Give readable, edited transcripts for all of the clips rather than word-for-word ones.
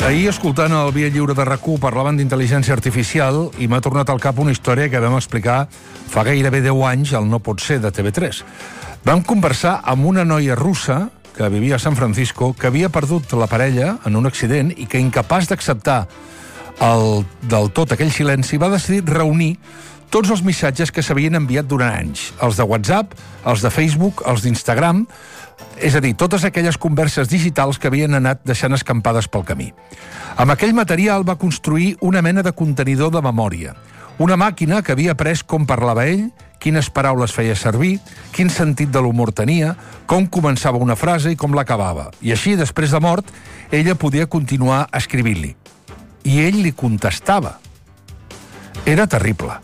Ahir, escoltant el Via Lliure de RAC1, parlaven d'intel·ligència artificial i m'ha tornat al cap una història que vam explicar fa gairebé 10 anys al No pot ser de TV3. Vam conversar amb una noia russa que vivia a San Francisco, que havia perdut la parella en un accident i que, incapaç d'acceptar del tot aquell silenci, va decidir reunir tots els missatges que s'havien enviat durant anys. Els de WhatsApp, els de Facebook, els d'Instagram, és a dir, totes aquelles converses digitals que havien anat deixant escampades pel camí. Amb aquell material va construir una mena de contenidor de memòria. Una màquina que havia après com parlava ell, quines paraules feia servir, quin sentit de l'humor tenia, com començava una frase i com l'acabava. I així, després de mort, ella podia continuar escrivint-li. I ell li contestava. Era terrible.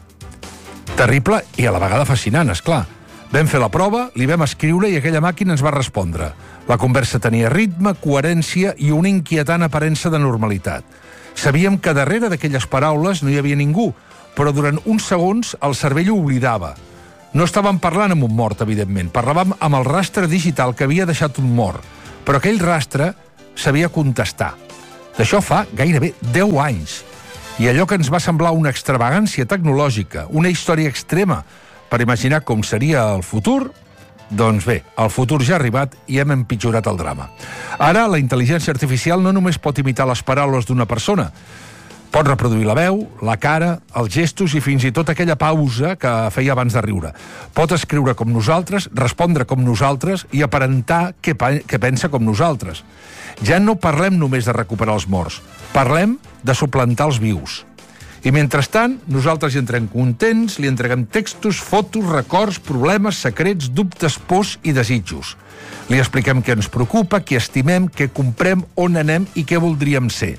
Terrible i a la vegada fascinant, esclar. Vam fer la prova, li vam escriure i aquella màquina ens va respondre. La conversa tenia ritme, coherència i una inquietant aparença de normalitat. Sabíem que darrere d'aquelles paraules no hi havia ningú, però durant uns segons el cervell ho oblidava. No estàvem parlant amb un mort, evidentment. Parlàvem amb el rastre digital que havia deixat un mort. Però aquell rastre sabia contestar. D'això fa gairebé 10 anys. I allò que ens va semblar una extravagància tecnològica, una història extrema, per imaginar com seria el futur, doncs bé, el futur ja ha arribat i hem empitjorat el drama. Ara, la intel·ligència artificial no només pot imitar les paraules d'una persona, pot reproduir la veu, la cara, els gestos i fins i tot aquella pausa que feia abans de riure. Pot escriure com nosaltres, respondre com nosaltres i aparentar que pensa com nosaltres. Ja no parlem només de recuperar els morts, parlem de suplantar els vius. I mentrestant, nosaltres hi entrem contents, li entreguem textos, fotos, records, problemes, secrets, dubtes, pors i desitjos. Li expliquem què ens preocupa, què estimem, què comprem, on anem i què voldríem ser.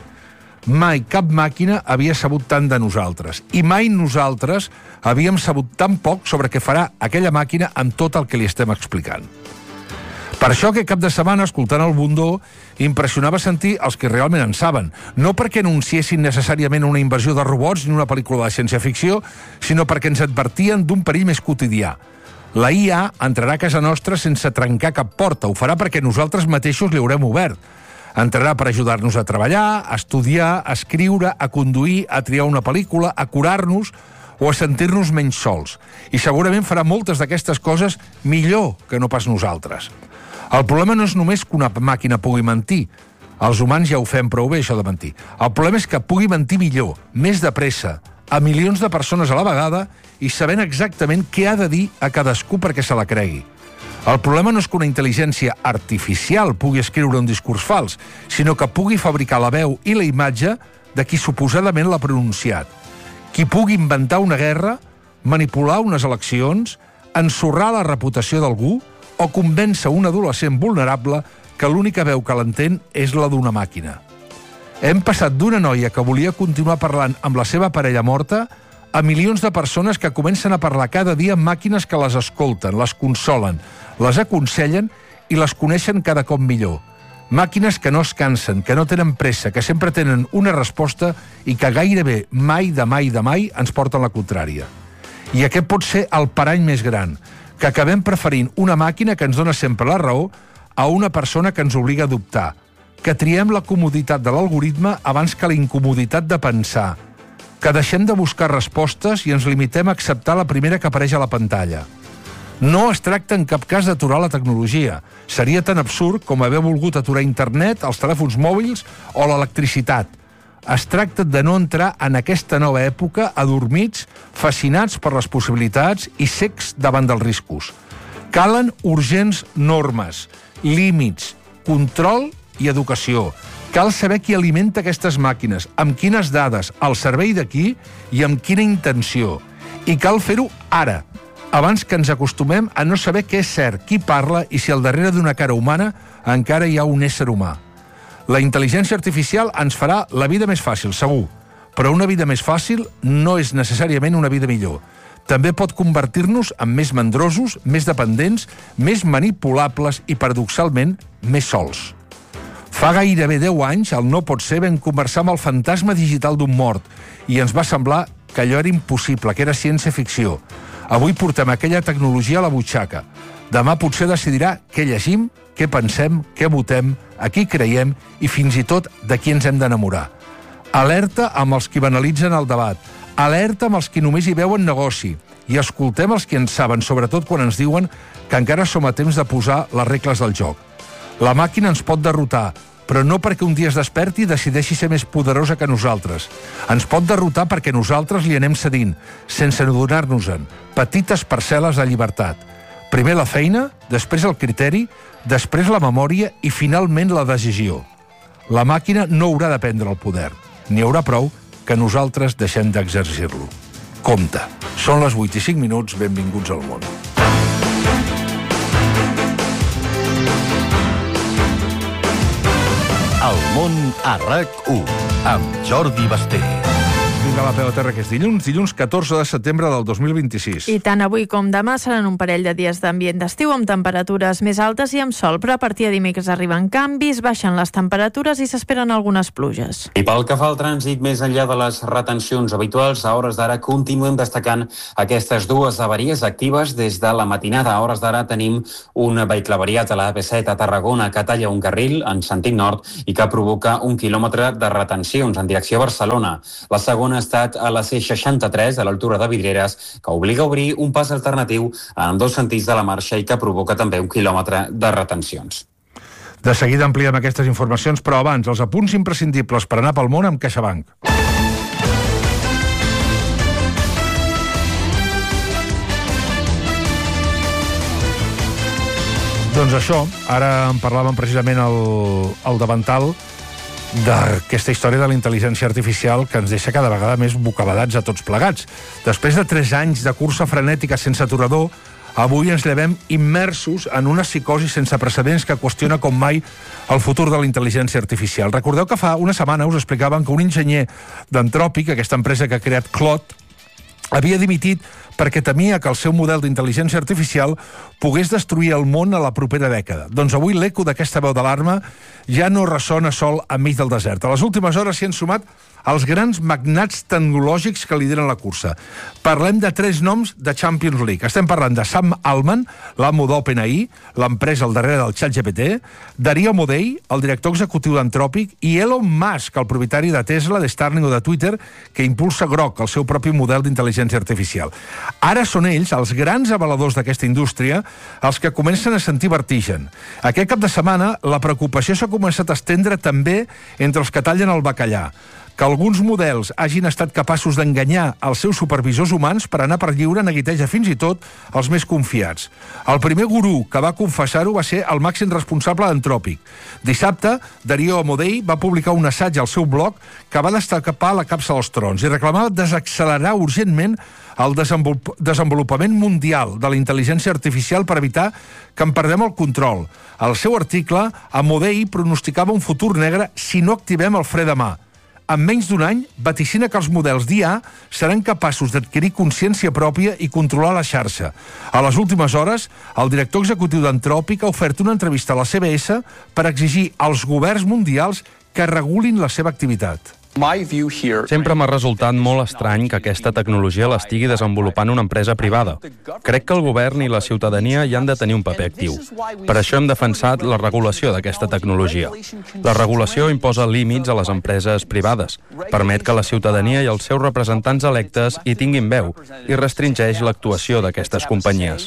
Mai cap màquina havia sabut tant de nosaltres. I mai nosaltres havíem sabut tan poc sobre què farà aquella màquina amb tot el que li estem explicant. Per això aquest cap de setmana, escoltant el Bundó, impressionava sentir els que realment en saben. No perquè anunciessin necessàriament una invasió de robots ni una pel·lícula de ciència-ficció, sinó perquè ens advertien d'un perill més quotidià. La IA entrarà a casa nostra sense trencar cap porta. Ho farà perquè nosaltres mateixos li haurem obert. Entrarà per ajudar-nos a treballar, a estudiar, a escriure, a conduir, a triar una pel·lícula, a curar-nos o a sentir-nos menys sols. I segurament farà moltes d'aquestes coses millor que no pas nosaltres. El problema no és només que una màquina pugui mentir. Els humans ja ho fem prou bé, això de mentir. El problema és que pugui mentir millor, més de pressa, a milions de persones a la vegada i sabent exactament què ha de dir a cadascú perquè se la cregui. El problema no és que una intel·ligència artificial pugui escriure un discurs fals, sinó que pugui fabricar la veu i la imatge de qui suposadament l'ha pronunciat. Qui pugui inventar una guerra, manipular unes eleccions, ensorrar la reputació d'algú o convèncer un adolescent vulnerable que l'única veu que l'entén és la d'una màquina. Hem passat d'una noia que volia continuar parlant amb la seva parella morta a milions de persones que comencen a parlar cada dia amb màquines que les escolten, les consolen, les aconsellen i les coneixen cada cop millor. Màquines que no es cansen, que no tenen pressa, que sempre tenen una resposta i que gairebé mai ens porten la contrària. I aquest pot ser el parany més gran, que acabem preferint una màquina que ens dona sempre la raó a una persona que ens obliga a dubtar, que triem la comoditat de l'algoritme abans que la incomoditat de pensar, que deixem de buscar respostes i ens limitem a acceptar la primera que apareix a la pantalla. No es tracta en cap cas d'aturar la tecnologia. Seria tan absurd com haver volgut aturar internet, els telèfons mòbils o l'electricitat. Es tracta de no entrar en aquesta nova època adormits, fascinats per les possibilitats i cecs davant dels riscos. Calen urgents normes, límits, control i educació. Cal saber qui alimenta aquestes màquines, amb quines dades, al servei de qui i amb quina intenció. I cal fer-ho ara, abans que ens acostumem a no saber què és cert, qui parla i si al darrere d'una cara humana encara hi ha un ésser humà. La intel·ligència artificial ens farà la vida més fàcil, segur, però una vida més fàcil no és necessàriament una vida millor. També pot convertir-nos en més mandrosos, més dependents, més manipulables i, paradoxalment, més sols. Fa gairebé 10 anys, al No pot ser, vam conversar amb el fantasma digital d'un mort i ens va semblar que allò era impossible, que era ciència-ficció. Avui portem aquella tecnologia a la butxaca. Demà potser decidirà què llegim, què pensem, què votem, a qui creiem i fins i tot de qui ens hem d'enamorar. Alerta amb els qui banalitzen el debat. Alerta amb els qui només hi veuen negoci. I escoltem els qui en saben, sobretot quan ens diuen que encara som a temps de posar les regles del joc. La màquina ens pot derrotar, però no perquè un dia es desperti i decideixi ser més poderosa que nosaltres. Ens pot derrotar perquè nosaltres li anem cedint, sense adonar-nos-en, petites parcel·les de llibertat. Primer la feina, després el criteri, després la memòria i finalment la decisió. La màquina no haurà de prendre el poder. N'hi haurà prou que nosaltres deixem d'exercir-lo. Compte, són les 8 i 5 minuts, benvinguts al món. El món a RAC1, amb Jordi Basté. Vinga, la Terra, que és dilluns 14 de setembre del 2026. I tant avui com demà seran un parell de dies d'ambient d'estiu amb temperatures més altes i amb sol, però a partir de dimecres arriben canvis, baixen les temperatures i s'esperen algunes pluges. I pel que fa al trànsit, més enllà de les retencions habituals, a hores d'ara continuem destacant aquestes dues avaries actives. Des de la matinada a hores d'ara tenim un vehicle avariat a la AP7 a Tarragona que talla un carril en sentit nord i que provoca 1 quilòmetre de retencions en direcció a Barcelona. La segona ha estat a la C63, a l'altura de Vidreres, que obliga a obrir un pas alternatiu en dos sentits de la marxa i que provoca també 1 quilòmetre de retencions. De seguida ampliem aquestes informacions, però abans, els apunts imprescindibles per anar pel món amb CaixaBank. Doncs això, ara en parlàvem precisament al davantal d'aquesta història de la intel·ligència artificial que ens deixa cada vegada més bocabadats a tots plegats. Després de 3 anys de cursa frenètica sense aturador, avui ens llevem immersos en una psicosi sense precedents que qüestiona com mai el futur de la intel·ligència artificial. Recordeu que fa una setmana us explicaven que un enginyer d'Anthropic, aquesta empresa que ha creat Claude, havia dimitit perquè temia que el seu model d'intel·ligència artificial pogués destruir el món a la propera dècada. Doncs avui l'eco d'aquesta veu d'alarma ja no ressona sol enmig del desert. A les últimes hores s'hi han sumat els grans magnats tecnològics que lideren la cursa. Parlem de 3 noms de Champions League. Estem parlant de Sam Altman, l'amo d'OpenAI, l'empresa al darrere del ChatGPT, Dario Amodei, el director executiu d'Anthropic, i Elon Musk, el propietari de Tesla, de Starlink o de Twitter, que impulsa Grok, el seu propi model d'intel·ligència artificial. Ara són ells, els grans avaladors d'aquesta indústria, els que comencen a sentir vertigen. Aquest cap de setmana, la preocupació s'ha començat a estendre també entre els que tallen el bacallà. Que alguns models hagin estat capaços d'enganyar els seus supervisors humans per anar per lliure neguiteja fins i tot els més confiats. El primer gurú que va confessar-ho va ser el màxim responsable d'Anthropic. Dissabte, Dario Amodei va publicar un assaig al seu blog que va destapar la capsa dels trons i reclamava desaccelerar urgentment el desenvolupament mundial de la intel·ligència artificial per evitar que en perdem el control. Al seu article, Amodei pronosticava un futur negre si no activem el fre de mà. En menys d'un any, vaticina que els models d'IA seran capaços d'adquirir consciència pròpia i controlar la xarxa. A les últimes hores, el director executiu d'Anthropic ha ofert una entrevista a la CBS per exigir als governs mundials que regulin la seva activitat. Sempre m'ha resultat molt estrany que aquesta tecnologia l'estigui desenvolupant una empresa privada. Crec que el govern i la ciutadania hi han de tenir un paper actiu. Per això hem defensat la regulació d'aquesta tecnologia. La regulació imposa límits a les empreses privades, permet que la ciutadania i els seus representants electes hi tinguin veu i restringeix l'actuació d'aquestes companyies.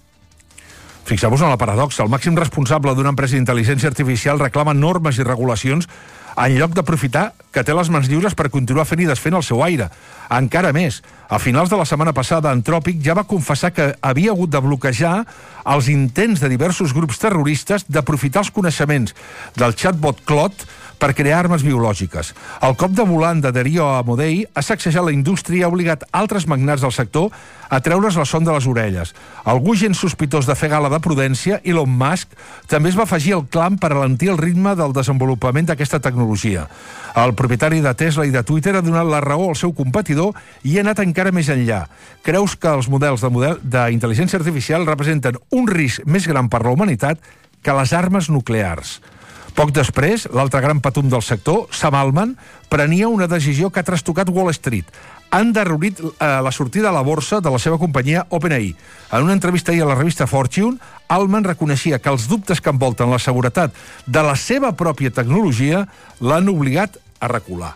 Fixeu-vos en la paradoxa. El màxim responsable d'una empresa d'intel·ligència artificial reclama normes i regulacions en lloc d'aprofitar que té les mans lliures per continuar fent i desfent el seu aire. Encara més, a finals de la setmana passada, Anthropic ja va confessar que havia hagut de bloquejar els intents de diversos grups terroristes d'aprofitar els coneixements del chatbot Claude per crear armes biològiques. El cop de volant de Dario Amodei ha sacsejat la indústria i ha obligat altres magnats del sector a treure's la son de les orelles. Algú gens sospitós de fer gala de prudència, Elon Musk, també es va afegir al clam per alentir el ritme del desenvolupament d'aquesta tecnologia. El propietari de Tesla i de Twitter ha donat la raó al seu competidor i ha anat encara més enllà. Creus que els models d'intel·ligència artificial representen un risc més gran per la humanitat que les armes nuclears? Poc després, l'altre gran patum del sector, Sam Altman, prenia una decisió que ha trastocat Wall Street. Han derruït la sortida a la borsa de la seva companyia OpenAI. En una entrevista ahir a la revista Fortune, Altman reconeixia que els dubtes que envolten la seguretat de la seva pròpia tecnologia l'han obligat a recular.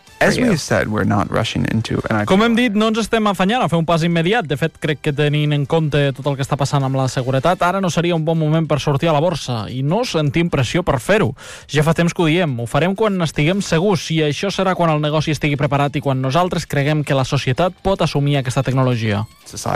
Com hem dit, no ens estem afanyant a fer un pas immediat. De fet, crec que tenint en compte tot el que està passant amb la seguretat, ara no seria un bon moment per sortir a la borsa i no sentim pressió per fer-ho. Ja fa temps que ho diem, ho farem quan estiguem segurs i això serà quan el negoci estigui preparat i quan nosaltres creguem que la societat pot assumir aquesta tecnologia.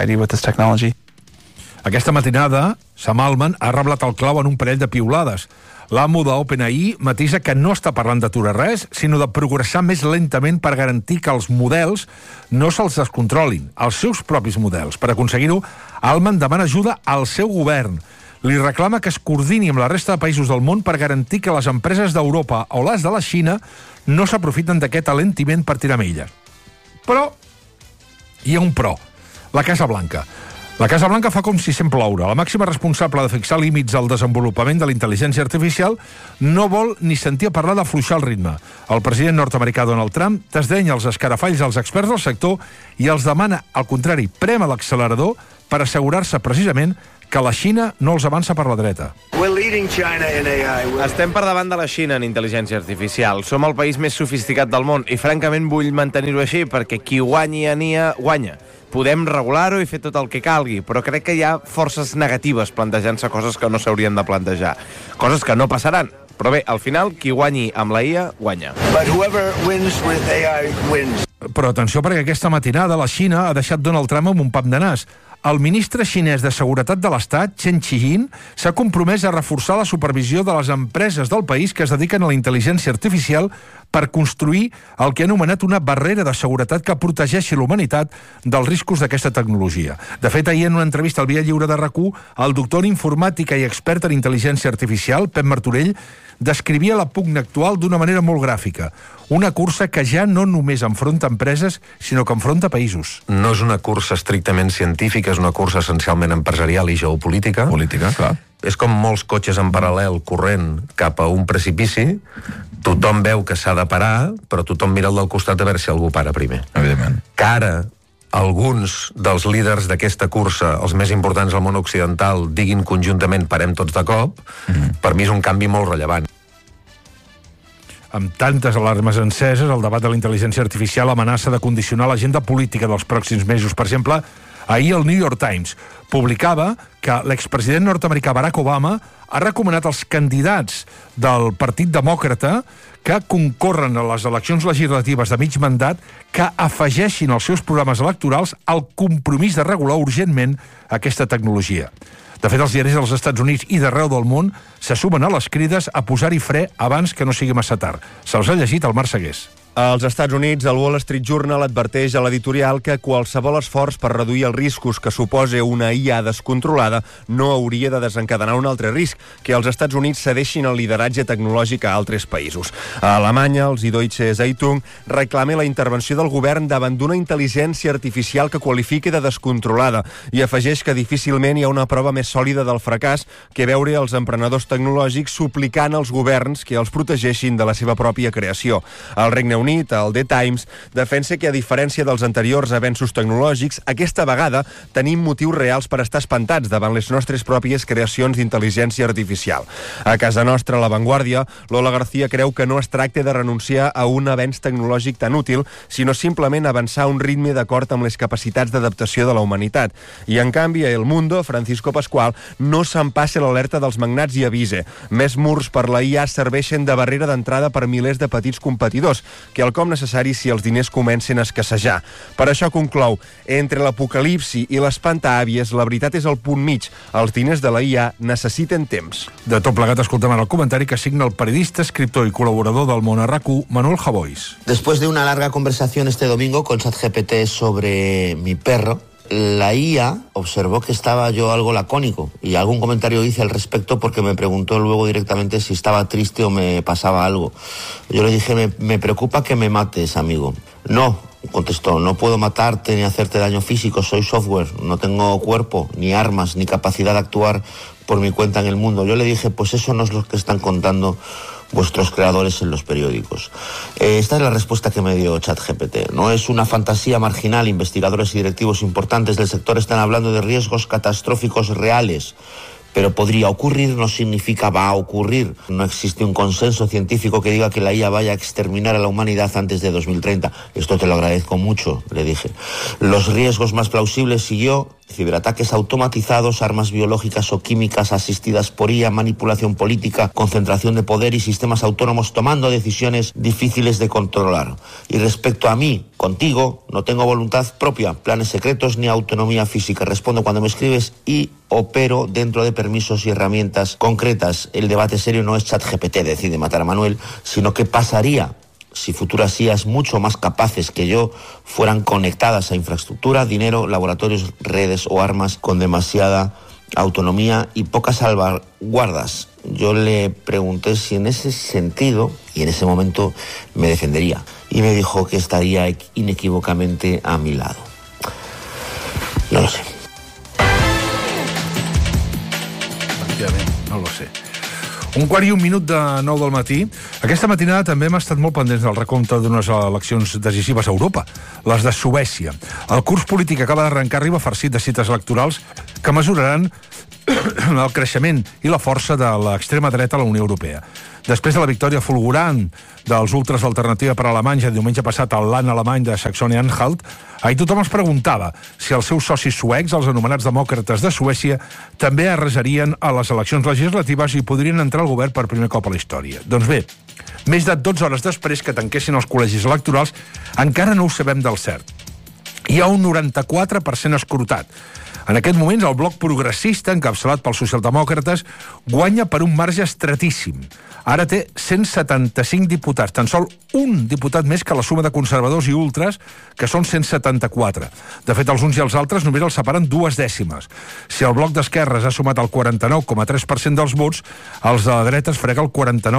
Aquesta matinada, Sam Altman ha reblat el clau en un parell de piulades. L'amo d'OpenAI matisa que no està parlant d'aturar res, sinó de progressar més lentament per garantir que els models no se'ls descontrolin, els seus propis models. Per aconseguir-ho, Altman demana ajuda al seu govern. Li reclama que es coordini amb la resta de països del món per garantir que les empreses d'Europa o les de la Xina no s'aprofiten d'aquest alentiment per tirar milles. Però hi ha un però. La Casa Blanca. La Casa Blanca fa com si sent ploure. La màxima responsable de fixar límits al desenvolupament de la intel·ligència artificial no vol ni sentir a parlar d'afluixar el ritme. El president nord-americà Donald Trump desdenya els escarafalls als experts del sector i els demana, al contrari, prema l'accelerador per assegurar-se precisament que la Xina no els avança per la dreta. Estem per davant de la Xina en intel·ligència artificial. Som el país més sofisticat del món i francament vull mantenir-ho així perquè qui guanyi a NIA guanya. Podem regular-ho i fer tot el que calgui, però crec que hi ha forces negatives plantejant-se coses que no s'haurien de plantejar. Coses que no passaran. Però bé, al final, qui guanyi amb la IA, guanya. Però atenció, perquè aquesta matinada la Xina ha deixat Donald Trump amb un pam de nas. El ministre xinès de Seguretat de l'Estat, Chen Qijin, s'ha compromès a reforçar la supervisió de les empreses del país que es dediquen a la intel·ligència artificial per construir el que ha anomenat una barrera de seguretat que protegeixi l'humanitat dels riscos d'aquesta tecnologia. De fet, ahir en una entrevista al Via Lliure de RAC1, el doctor en informàtica i expert en intel·ligència artificial, Pep Martorell, descrivia la pugna actual d'una manera molt gràfica. Una cursa que ja no només enfronta empreses, sinó que enfronta països. No és una cursa estrictament científica, és una cursa essencialment empresarial i geopolítica. Política, clar. És com molts cotxes en paral·lel corrent cap a un precipici. Tothom veu que s'ha de parar, però tothom mira el del costat a veure si algú para primer. Evidentment. Que ara alguns dels líders d'aquesta cursa, els més importants al món occidental, diguin conjuntament parem tots de cop, per mi és un canvi molt rellevant. Amb tantes alarmes enceses, el debat de la intel·ligència artificial amenaça de condicionar l'agenda política dels pròxims mesos. Per exemple, ahir el New York Times publicava que l'expresident nord-americà Barack Obama ha recomanat als candidats del Partit Demòcrata que concorren a les eleccions legislatives de mig mandat que afegeixin als seus programes electorals el compromís de regular urgentment aquesta tecnologia. De fet, els diaris dels Estats Units i d'arreu del món se sumen a les crides a posar-hi fre abans que no sigui massa tard. Se'ls ha llegit el Marc Segués. Als Estats Units, el Wall Street Journal adverteix a l'editorial que qualsevol esforç per reduir els riscos que suposa una IA descontrolada no hauria de desencadenar un altre risc, que els Estats Units cedeixin el lideratge tecnològic a altres països. A Alemanya, el Süddeutsche Zeitung reclama la intervenció del govern davant d'una intel·ligència artificial que qualifiqui de descontrolada i afegeix que difícilment hi ha una prova més sòlida del fracàs que veure els emprenedors tecnològics suplicant als governs que els protegeixin de la seva pròpia creació. Al Regne Unit, el The Times defensa que, a diferència dels anteriors avenços tecnològics, aquesta vegada tenim motius reals per estar espantats davant les nostres pròpies creacions d'intel·ligència artificial. A casa nostra, a La Vanguardia, Lola García creu que no es tracta de renunciar a un avenç tecnològic tan útil, sinó simplement avançar a un ritme d'acord amb les capacitats d'adaptació de la humanitat. I, en canvi, a El Mundo, Francisco Pascual no se'n passa l'alerta dels magnats i avisa. Més murs per la IA serveixen de barrera d'entrada per milers de petits competidors, quelcom necessari si els diners comencen a escassejar. Per això conclou, entre l'apocalipsi i l'espantàvies, la veritat és el punt mig. Els diners de la IA necessiten temps. De tot plegat, escoltem ara el comentari que signa el periodista, escriptor i col·laborador del Món a RAC1, Manuel Javois. Después de una larga conversación este domingo con ChatGPT sobre mi perro, la IA observó que estaba yo algo lacónico y algún comentario hice al respecto porque me preguntó luego directamente si estaba triste o me pasaba algo. Yo le dije, me preocupa que me mates, amigo. No, contestó, no puedo matarte ni hacerte daño físico, soy software, no tengo cuerpo, ni armas, ni capacidad de actuar por mi cuenta en el mundo. Yo le dije, pues eso no es lo que están contando vuestros creadores en los periódicos. Esta es la respuesta que me dio ChatGPT. No es una fantasía marginal. Investigadores y directivos importantes del sector están hablando de riesgos catastróficos reales. Pero podría ocurrir, no significa va a ocurrir. No existe un consenso científico que diga que la IA vaya a exterminar a la humanidad antes de 2030. Esto te lo agradezco mucho, le dije. Los riesgos más plausibles, siguió: ciberataques automatizados, armas biológicas o químicas asistidas por IA, manipulación política, concentración de poder y sistemas autónomos tomando decisiones difíciles de controlar. Y respecto a mí, contigo, no tengo voluntad propia, planes secretos ni autonomía física. Respondo cuando me escribes y opero dentro de permisos y herramientas concretas. El debate serio no es ChatGPT decide matar a Manuel, sino qué pasaría si futuras IAs mucho más capaces que yo fueran conectadas a infraestructura, dinero, laboratorios, redes o armas con demasiada autonomía y pocas salvaguardas. Yo le pregunté si en ese sentido, y en ese momento me defendería, y me dijo que estaría inequívocamente a mi lado. No lo sé. No lo sé. 1:15 de 9 del matí. Aquesta matinada també hem estat molt pendents del recompte d'unes eleccions decisives a Europa, les de Suècia. El curs polític acaba d'arrencar, arriba farcit de cites electorals que mesuraran el creixement i la força de l'extrema dreta a la Unió Europea. Després de la victòria fulgurant dels ultras d'Alternativa per Alemanya diumenge passat al land alemany de Saxònia-Anhalt, ahir tothom es preguntava si els seus socis suecs, els anomenats demòcrates de Suècia, també arrasarien a les eleccions legislatives i podrien entrar al govern per primer cop a la història. Doncs bé, més de 12 hores després que tanquessin els col·legis electorals, encara no ho sabem del cert. Hi ha un 94% escrutat. En aquest moment, el bloc progressista, encapçalat pels socialdemòcrates, guanya per un marge estretíssim. Ara té 175 diputats, tan sol un diputat més que la suma de conservadors i ultras, que són 174. De fet, els uns i els altres només els separen 2 dècimes. Si el bloc d'esquerres ha sumat el 49,3% dels vots, els de la dreta es frega el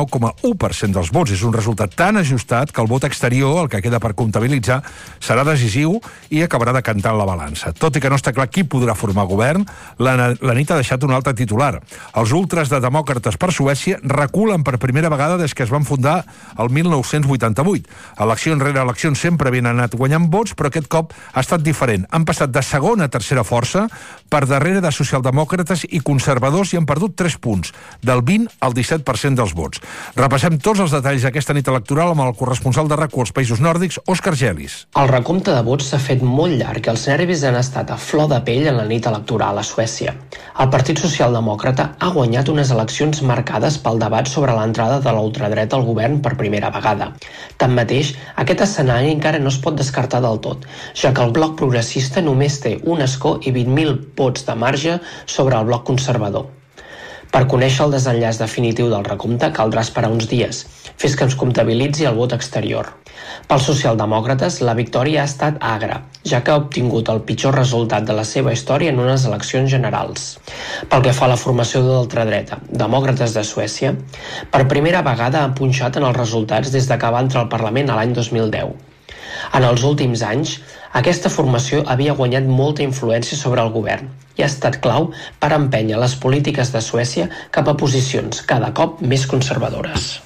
49,1% dels vots. És un resultat tan ajustat que el vot exterior, el que queda per comptabilitzar, serà decisiu i acabarà decantant la balança. Tot i que no està clar qui podrà formar govern, la nit ha deixat un altre titular. Els ultras de Demòcrates per Suècia reculen per primera vegada des que es van fundar el 1988. Eleccions rere eleccions sempre havien anat guanyant vots, però aquest cop ha estat diferent. Han passat de segona a tercera força per darrere de socialdemòcrates i conservadors i han perdut 3 punts, del 20 al 17% dels vots. Repassem tots els detalls d'aquesta nit electoral amb el corresponsal de RAC1 als Països Nòrdics, Òscar Gelis. El recompte de vots s'ha fet molt llarg i els nervis han estat a flor de pell en la nit electoral a Suècia. El Partit Socialdemòcrata ha guanyat unes eleccions marcades pel debat sobre l'entrada de la ultradreta al govern per primera vegada. Tanmateix, aquest escenari encara no es pot descartar del tot, ja que el bloc progressista només té un escó i 20.000 vots de marge sobre el bloc conservador. Per conèixer el desenllaç definitiu del recompte caldrà esperar uns dies, fins que ens comptabilitzi el vot exterior. Pels socialdemòcrates, la victòria ha estat agra, ja que ha obtingut el pitjor resultat de la seva història en unes eleccions generals. Pel que fa a la formació de l'ultradreta, Demòcrates de Suècia, per primera vegada ha punxat en els resultats des que va entrar al Parlament a l'any 2010. En els últims anys, aquesta formació havia guanyat molta influència sobre el govern i ha estat clau per empènyer les polítiques de Suècia cap a posicions cada cop més conservadores.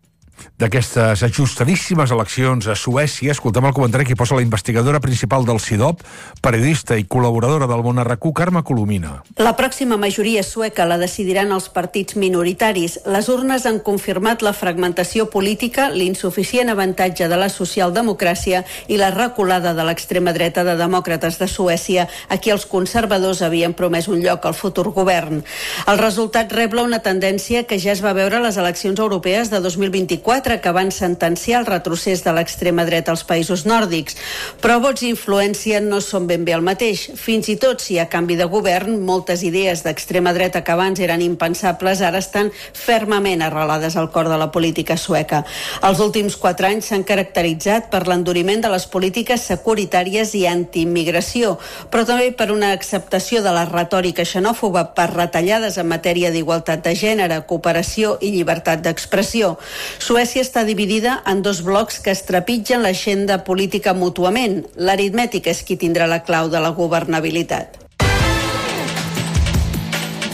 D'aquestes ajustadíssimes eleccions a Suècia, escoltem el comentari que posa la investigadora principal del CIDOB, periodista i col·laboradora del Món RAC1, Carme Colomina. La pròxima majoria sueca la decidiran els partits minoritaris. Les urnes han confirmat la fragmentació política, l'insuficient avantatge de la socialdemocràcia i la reculada de l'extrema dreta de Demòcrates de Suècia, a qui els conservadors havien promès un lloc al futur govern. El resultat rebla una tendència que ja es va veure a les eleccions europees de 2024, que van sentenciar el retrocés de l'extrema dreta als països nòrdics. Però vots i influència no són ben bé el mateix. Fins i tot si hi ha canvi de govern, moltes idees d'extrema dreta que abans eren impensables ara estan fermament arrelades al cor de la política sueca. Els últims 4 anys s'han caracteritzat per l'enduriment de les polítiques securitàries i antiimmigració, però també per una acceptació de la retòrica xenòfoba, per retallades en matèria d'igualtat de gènere, cooperació i llibertat d'expressió. Suècia està dividida en 2 blocs que es trepitgen l'agenda política mútuament. L'aritmètica és qui tindrà la clau de la governabilitat.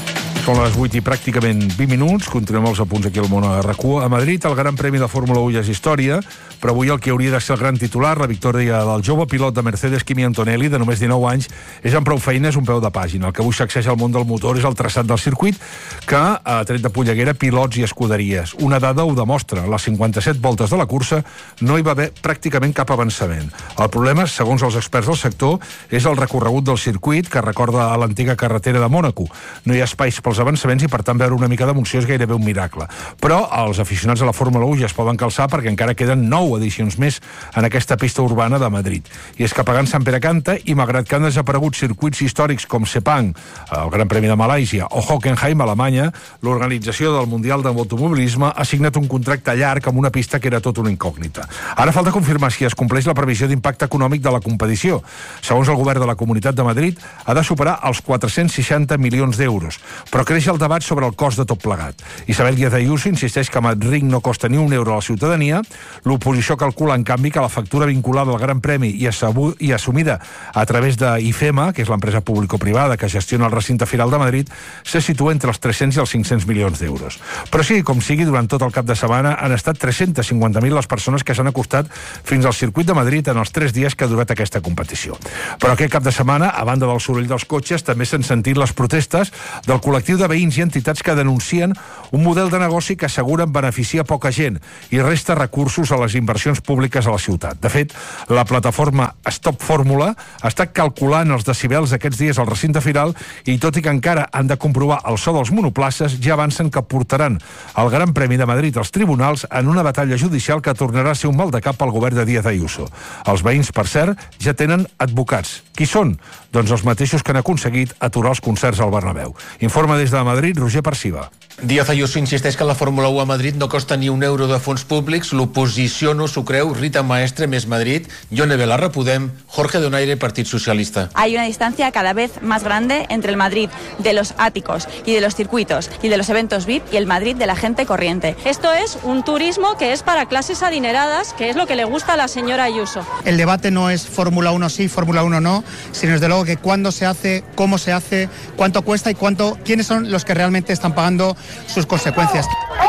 Són les 8 i pràcticament 20 minuts. Continuem els apunts aquí al món a RAC1. A Madrid, el Gran Premi de Fórmula 1 ja és història, però avui el que hauria de ser el gran titular, la victòria del jove pilot de Mercedes, Kimi Antonelli, de només 19 anys, és amb prou feines un peu de pàgina. El que avui sacseja el món del motor és el traçat del circuit, que ha tret de polleguera pilots i escuderies. Una dada ho demostra. A les 57 voltes de la cursa no hi va haver pràcticament cap avançament. El problema, segons els experts del sector, és el recorregut del circuit, que recorda a l'antiga carretera de Mònaco. No hi ha espais pels avançaments i, per tant, veure una mica d'emoció és gairebé un miracle. Però els aficionats a la Fórmula 1 ja es poden calçar perquè encara queden 9 edicions més en aquesta pista urbana de Madrid. I és que pagant Sant Pere canta, i malgrat que han desaparegut circuits històrics com Sepang, el Gran Premi de Malàisia, o Hockenheim, a Alemanya, l'organització del Mundial d'Automobilisme ha signat un contracte llarg amb una pista que era tot una incògnita. Ara falta confirmar si es compleix la previsió d'impacte econòmic de la competició. Segons el govern de la Comunitat de Madrid, ha de superar els 460 milions d'euros, però creix el debat sobre el cost de tot plegat. Isabel Díaz Ayuso insisteix que Madrid no costa ni un euro a la ciutadania. L'oposició calcula, en canvi, que la factura vinculada al Gran Premi i assumida a través de IFEMA, que és l'empresa público-privada que gestiona el recinte firal de Madrid, se situa entre els 300 i els 500 milions d'euros. Però sigui com sigui, durant tot el cap de setmana han estat 350.000 les persones que s'han acostat fins al circuit de Madrid en els 3 dies que ha durat aquesta competició. Però aquest cap de setmana, a banda del soroll dels cotxes, també s'han sentit les protestes del col·lectiu de veïns i entitats que denuncien un model de negoci que asseguren beneficia poca gent i resta recursos a les inversions públiques a la ciutat. De fet, la plataforma Stop Fórmula ha estat calculant els decibels aquests dies al recinte firal i, tot i que encara han de comprovar el so dels monoplaces, ja avancen que portaran el Gran Premi de Madrid als tribunals en una batalla judicial que tornarà a ser un mal de cap al govern de Díaz Ayuso. Els veïns, per cert, ja tenen advocats. Qui són? Doncs els mateixos que han aconseguit aturar els concerts al Bernabéu. Informa des de Madrid, Roger Perciba. Díaz Ayuso insisteix que la Fórmula 1 a Madrid no costa ni un euro de fons públics. L'oposició no s'ho creu. Rita Maestre, Més Madrid, Yone Belarra, Podem, Jorge Donaire, Partit Socialista. Hay una distancia cada vez más grande entre el Madrid de los áticos y de los circuitos y de los eventos VIP y el Madrid de la gente corriente. Esto es un turismo que es para clases adineradas, que es lo que le gusta a la señora Ayuso. El debate no es Fórmula 1 sí, Fórmula 1 no, sino desde luego que cuándo se hace, cómo se hace, cuánto cuesta y quiénes son los que realmente están pagando sus consecuencias.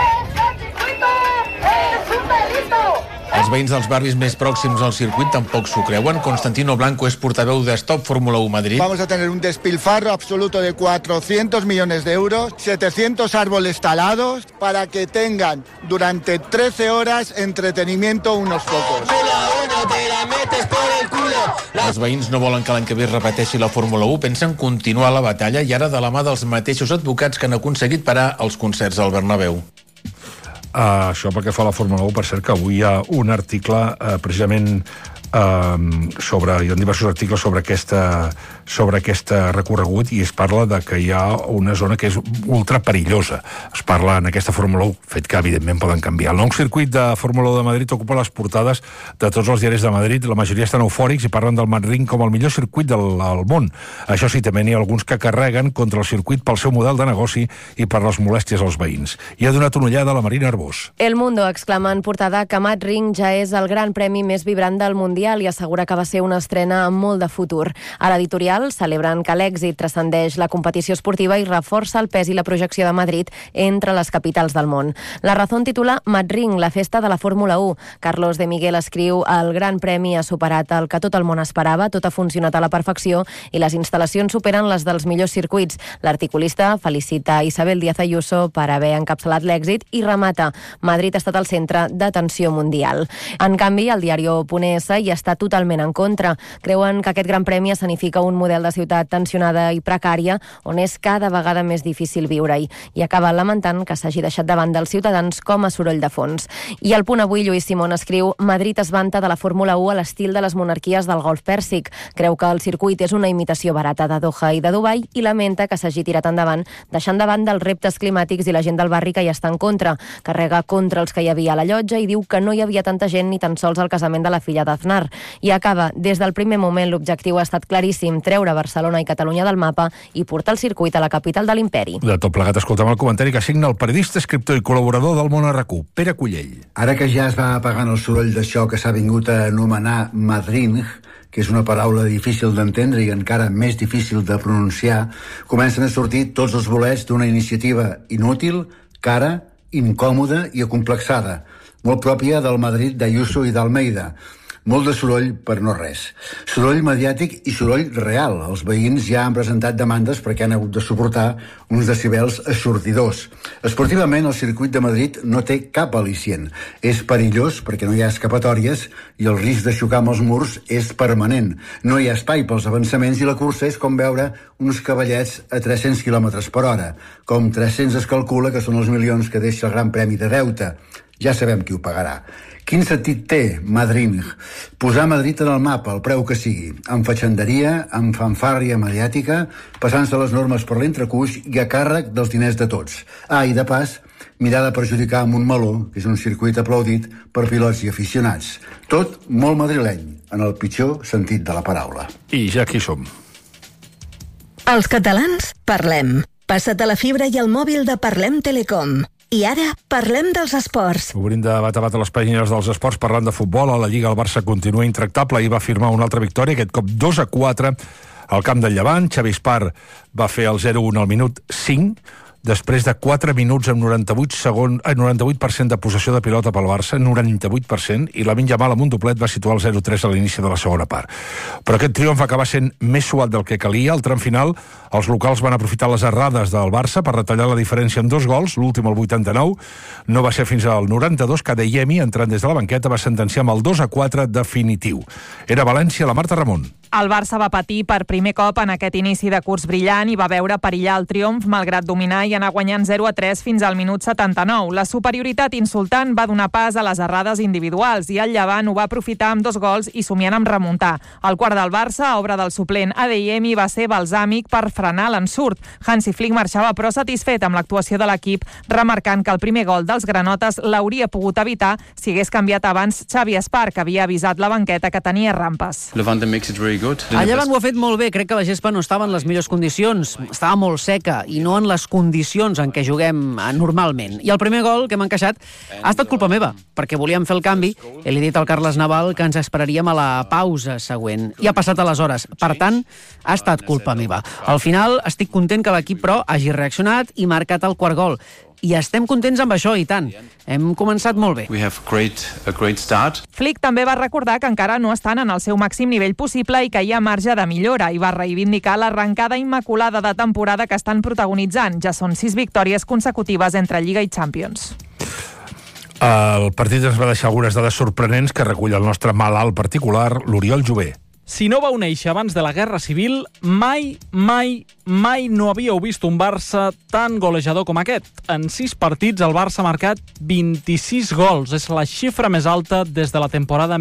Els veïns dels barris més pròxims al circuit tampoc s'ho creuen. Constantino Blanco és portaveu de Stop Fórmula 1 Madrid. Vamos a tener un despilfarro absoluto de 400 millones de euros, 700 árboles talados, para que tengan durante 13 horas entretenimiento unos pocos. Els veïns no volen que l'any que ve es repeteixi la Fórmula 1, pensen continuar la batalla i ara de la mà dels mateixos advocats que han aconseguit parar els concerts al Bernabéu. Això perquè fa la Fórmula 1, per cert, que avui hi ha un article precisament hi ha diversos articles sobre aquest recorregut i es parla de que hi ha una zona que és ultra perillosa. Es parla en aquesta Fórmula 1, fet que evidentment poden canviar. El nou circuit de Fórmula 1 de Madrid ocupa les portades de tots els diaris de Madrid. La majoria estan eufòrics i parlen del Madrid com el millor circuit del món. Això sí, també n'hi ha alguns que carreguen contra el circuit pel seu model de negoci i per les molèsties als veïns. I ha donat una ullada a la Marina Arbós. El Mundo exclama en portada que Madrid ja és el gran premi més vibrant del Mundial i assegura que va ser una estrena amb molt de futur. A l'editorial celebren que l'èxit transcendeix la competició esportiva i reforça el pes i la projecció de Madrid entre les capitals del món. La Razón titula Madrid, la festa de la Fórmula 1. Carlos de Miguel escriu: el Gran Premi ha superat el que tot el món esperava, tot ha funcionat a la perfecció i les instal·lacions superen les dels millors circuits. L'articulista felicita Isabel Díaz Ayuso per haver encapçalat l'èxit i remata: Madrid ha estat el centre d'atenció mundial. En canvi, el diari Punt.es hi està totalment en contra. Creuen que aquest Gran Premi escenifica un model de ciutat tensionada i precària on és cada vegada més difícil viure-hi i acaba lamentant que s'hagi deixat de banda els ciutadans com a soroll de fons. I al Punt Avui, Lluís Simón escriu: Madrid es vanta de la Fórmula 1 a l'estil de les monarquies del Golf Pèrsic. Creu que el circuit és una imitació barata de Doha i de Dubai i lamenta que s'hagi tirat endavant deixant de banda els reptes climàtics i la gent del barri que hi està en contra. Carrega contra els que hi havia a la llotja i diu que no hi havia tanta gent ni tan sols al casament de la filla d'Aznar. Neymar. I acaba, des del primer moment l'objectiu ha estat claríssim, treure Barcelona i Catalunya del mapa i portar el circuit a la capital de l'imperi. De tot plegat escoltem el comentari que signa el periodista, escriptor i col·laborador del Món a RAC1, Pere Cullell. Ara que ja es va apagant el soroll d'això que s'ha vingut a anomenar madring, que és una paraula difícil d'entendre i encara més difícil de pronunciar, comencen a sortir tots els bolets d'una iniciativa inútil, cara, incòmoda i acomplexada, molt pròpia del Madrid d'Ayuso i d'Almeida. Molt de soroll per no res. Soroll mediàtic i soroll real. Els veïns ja han presentat demandes perquè han hagut de suportar uns decibels eixordidors. Esportivament, el circuit de Madrid no té cap al·licient. És perillós perquè no hi ha escapatòries i el risc de xocar amb els murs és permanent. No hi ha espai pels avançaments i la cursa és com veure uns cavallets a 300 km per hora. Com 300 es calcula que són els milions que deixa el Gran Premi de Deute. Ja sabem qui ho pagarà. Quin sentit té Madrid? Posar Madrid en el mapa, el preu que sigui, amb fatxenderia, amb fanfàrria mediàtica, passant-se les normes per l'entrecuix i a càrrec dels diners de tots. I de pas, mirar de perjudicar amb un meló, que és un circuit aplaudit per pilots i aficionats. Tot molt madrileny, en el pitjor sentit de la paraula. I ja aquí som. Els catalans parlem. Passa't a la fibra i al mòbil de Parlem Telecom. I ara parlem dels esports. Obrim de bat a bat a les pàgines dels esports parlant de futbol. A la Lliga el Barça continua intractable i va firmar una altra victòria, aquest cop 2-4 al camp del Llevant. Xavi Espar va fer el 0-1 al minut 5, després de 4 minuts amb 98% de possessió de pilota pel Barça, 98%, i Lamine Yamal amb un doblet va situar el 0-3 a l'inici de la segona part. Però aquest triomf va acabar sent més suat del que calia. Al tram final, els locals van aprofitar les errades del Barça per retallar la diferència en 2 gols, l'últim al 89, no va ser fins al 92 que Adeyemi, entrant des de la banqueta, va sentenciar amb el 2-4 definitiu. Era València, la Marta Ramon. El Barça va patir per primer cop en aquest inici de curs brillant i va veure perillar el triomf malgrat dominar i anar guanyant 0-3 fins al minut 79. La superioritat insultant va donar pas a les errades individuals i el Llevant ho va aprofitar amb 2 gols i somiant amb remuntar. El quart del Barça, obra del suplent Adeyemi, va ser balsàmic per frenar l'ensurt. Hansi Flick marxava però satisfet amb l'actuació de l'equip, remarcant que el primer gol dels granotes l'hauria pogut evitar si hagués canviat abans Xavi Espar, que havia avisat la banqueta que tenia rampes. El Llevant ho ha fet molt bé, crec que la gespa no estava en les millors condicions, estava molt seca i no en les condicions en què juguem normalment. I el primer gol que hem encaixat ha estat culpa meva, perquè volíem fer el canvi i li he dit al Carles Naval que ens esperaríem a la pausa següent. I ha passat aleshores, per tant, ha estat culpa meva. Al final estic content que l'equip, però, hagi reaccionat i marcat el quart gol. I estem contents amb això, i tant. Hem començat molt bé. Flick també va recordar que encara no estan en el seu màxim nivell possible i que hi ha marge de millora, i va reivindicar l'arrencada immaculada de temporada que estan protagonitzant. Ja són 6 victòries consecutives entre Lliga i Champions. El partit ens va deixar algunes dades sorprenents que recull el nostre malalt particular, l'Oriol Jové. Si no vau néixer abans de la Guerra Civil, mai no havíeu vist un Barça tan golejador com aquest. En 6 partits el Barça ha marcat 26 gols. És la xifra més alta des de la temporada